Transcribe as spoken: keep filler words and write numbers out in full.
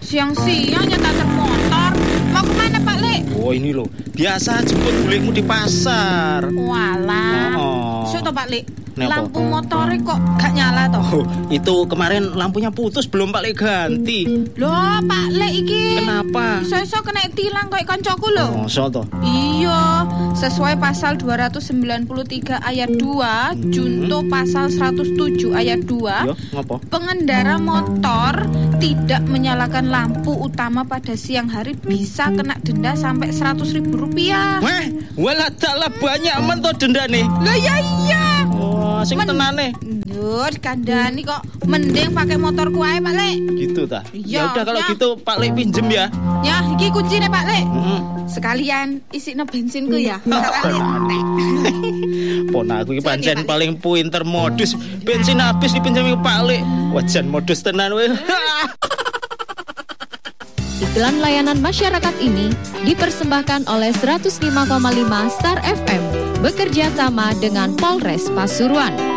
Siang-siang nyetar motor. Mau kemana Pak Lek? Oh ini loh, biasa jemput bulikmu di pasar. Walah. Oh. Syuk toh Pak Lek. Kenapa? Lampu motornya kok gak nyala toh? Oh, itu kemarin lampunya putus belum Pak Lek ganti. Loh Pak Lek iki. Kenapa? Iso-iso kena tilang kayak koncoku lho. Oh, so toh. Iya, sesuai pasal dua ratus sembilan puluh tiga ayat dua, hmm. junto pasal seratus tujuh ayat dua. Yo, ngopo? Pengendara motor tidak menyalakan lampu utama pada siang hari bisa kena denda sampai seratus ribu rupiah. Weh, walah taklah banyak men to denda nih. Lah ya iya. Oh, sing Men- tenane. Duh, kandhani kok mending pakai motorku ae Pak Lek. Gitu ta. Iya, Ya udah kalau ya. gitu Pak Lek pinjem ya. Ya, iki kuncine Pak Lek. Heeh. Sekalian isikno bensinku ya. Sekalian. Pon aku iki Jadi, pancen Pak Lek. paling pinter modus. Bensin habis dipinjami Pak Lek. Wajan modus tenan weh. Iklan layanan masyarakat ini dipersembahkan oleh seratus lima koma lima Star F M bekerja sama dengan Polres Pasuruan.